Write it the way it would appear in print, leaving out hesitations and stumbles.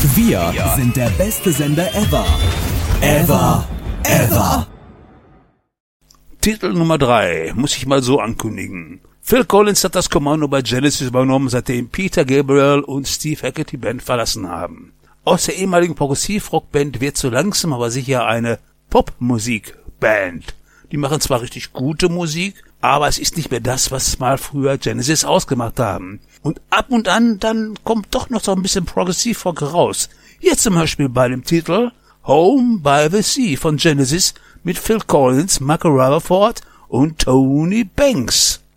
Wir sind der beste Sender ever. Ever. Titel Nummer 3 muss ich mal so ankündigen. Phil Collins hat das Kommando bei Genesis übernommen, seitdem Peter Gabriel und Steve Hackett die Band verlassen haben. Aus der ehemaligen Progressivrockband wird so langsam aber sicher eine Popmusikband. Die machen zwar richtig gute Musik, aber es ist nicht mehr das, was mal früher Genesis ausgemacht haben. Und ab und an, dann kommt doch noch so ein bisschen Progressivrock raus. Hier zum Beispiel bei dem Titel Home by the Sea von Genesis mit Phil Collins, Mark Rutherford und Tony Banks.